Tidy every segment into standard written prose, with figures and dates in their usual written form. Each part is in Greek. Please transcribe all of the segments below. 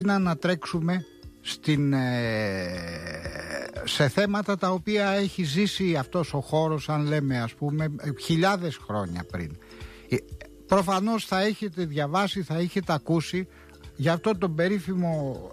να τρέξουμε σε θέματα τα οποία έχει ζήσει αυτός ο χώρος, αν λέμε ας πούμε χιλιάδες χρόνια πριν. Προφανώς θα έχετε διαβάσει, θα έχετε ακούσει για αυτό τον περίφημο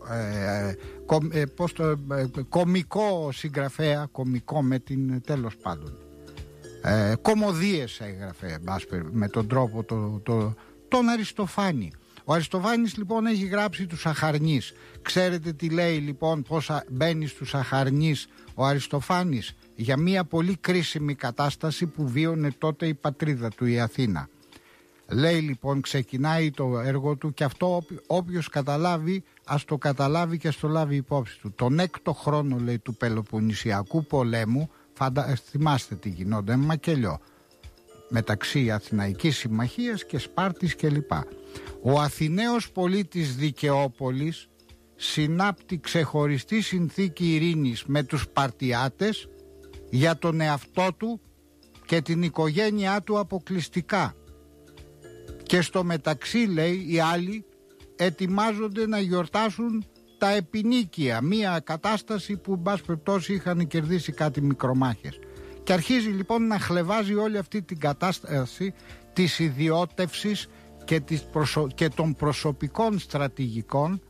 κομικό συγγραφέα, κομικό με την τέλος πάντων κωμωδίες έγραφε με τον τρόπο τον Αριστοφάνη. Ο Αριστοφάνης λοιπόν έχει γράψει τους Αχαρνείς. Ξέρετε τι λέει λοιπόν, πώς μπαίνει στους Αχαρνείς ο Αριστοφάνης για μια πολύ κρίσιμη κατάσταση που βίωνε τότε η πατρίδα του, η Αθήνα. Λέει λοιπόν, ξεκινάει το έργο του και αυτό όποιος καταλάβει ας το καταλάβει και ας το λάβει υπόψη του. Τον 6ο χρόνο, λέει, του Πελοποννησιακού πολέμου, θυμάστε τι γινόταν, μακελιό, μεταξύ Αθηναϊκής Συμμαχίας και Σπάρτης κλπ. Ο Αθηναίος πολίτης Δικαιόπολης συνάπτει ξεχωριστή συνθήκη ειρήνης με τους Σπαρτιάτες για τον εαυτό του και την οικογένειά του αποκλειστικά. Και στο μεταξύ, λέει, οι άλλοι ετοιμάζονται να γιορτάσουν τα επινίκια, μία κατάσταση που εν πάση περιπτώσει είχαν κερδίσει κάτι μικρομάχες. Και αρχίζει λοιπόν να χλεβάζει όλη αυτή την κατάσταση της ιδιώτευσης και των προσωπικών στρατηγικών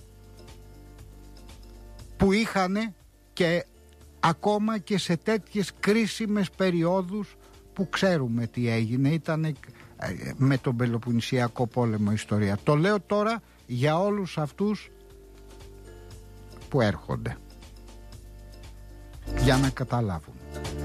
που είχαν και ακόμα και σε τέτοιες κρίσιμες περιόδους που ξέρουμε τι έγινε, ήταν με τον Πελοποννησιακό πόλεμο ιστορία. Το λέω τώρα για όλους αυτούς που έρχονται για να καταλάβουν.